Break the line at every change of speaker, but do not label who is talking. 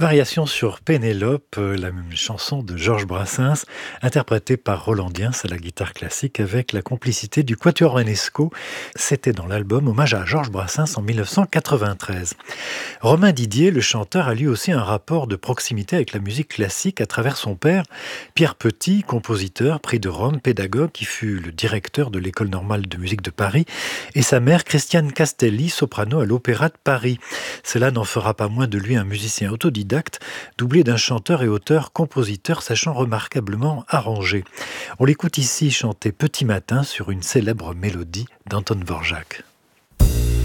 Variation sur Pénélope, la même chanson de Georges Brassens, interprétée par Roland Diens à la guitare classique avec la complicité du Quatuor Enesco. C'était dans l'album Hommage à Georges Brassens en 1993. Romain Didier, le chanteur, a lui aussi un rapport de proximité avec la musique classique à travers son père, Pierre Petit, compositeur, prix de Rome, pédagogue, qui fut le directeur de l'École normale de musique de Paris, et sa mère, Christiane Castelli, soprano à l'Opéra de Paris. Cela n'en fera pas moins de lui un musicien autodidacte, doublé d'un chanteur et auteur-compositeur sachant remarquablement arranger. On l'écoute ici chanter Petit matin sur une célèbre mélodie d'Anton Dvorak.